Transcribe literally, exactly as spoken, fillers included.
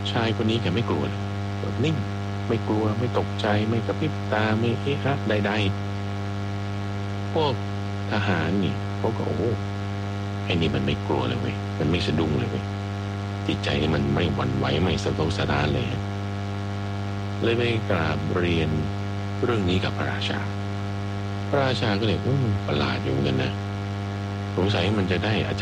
ชายคนนี้แกไม่กลัวเลยแบบนิ่งไม่กลัวไม่ตกใจไม่กระพริบตาไม่เอะอะใดๆพวกทหารนี่เขาก็โอ้ไอ้นี่มันไม่กลัวเลยเว้ยมันไม่สะดุ้งเลยเว้ยจิตใจนี่มันไม่หวั่นไหวไม่สะทกสะท้านเลยเลยไปกราบเรียนเรื่องนี้กับพระราชาพระราชาก็เลยอืมประหลาดอยู่เหมือนกันนะสงสัยมันจะได้อา